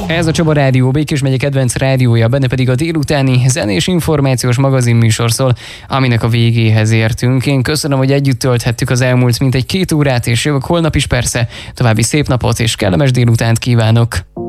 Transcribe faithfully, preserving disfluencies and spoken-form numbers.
Ez a Csaba Rádió, Békés megye kedvenc rádiója, benne pedig a délutáni zenés információs magazinműsor szól, aminek a végéhez értünk. Én köszönöm, hogy együtt tölthettük az elmúlt mintegy két órát, és jövök holnap is persze. További szép napot és kellemes délutánt kívánok!